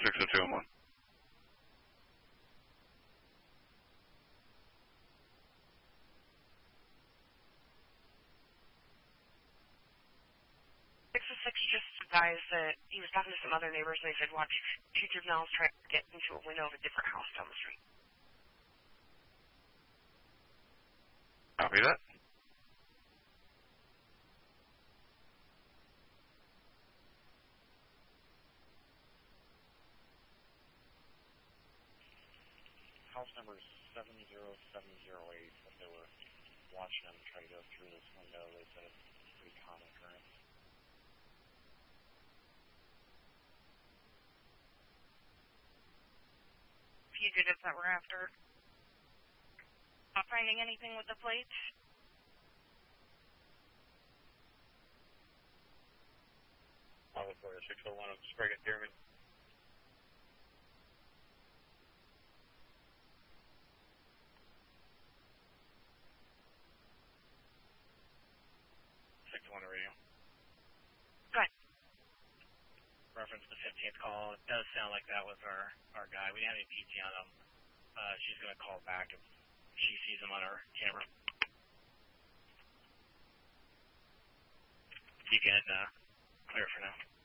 602 606 just advised that he was talking to some other neighbors, and they said, watch, two juveniles try to get into a window of a different house down the street. Copy that. House number 70708, if they were watching them try to go through this window, they said it's a pretty common occurrence. Fugitives that we're after. Not finding anything with the plates? I'll look for a 601 of Sprague at Dearman. On the radio. Good. Reference the 15th call. It does sound like that was our guy. We didn't have any PT on him. She's going to call back if she sees him on her camera. You can clear for now.